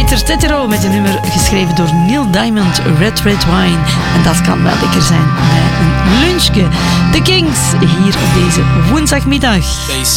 Peter Tetero met een nummer geschreven door Neil Diamond, Red Red Wine. En dat kan wel lekker zijn bij een lunchje. The Kings, hier op deze woensdagmiddag. They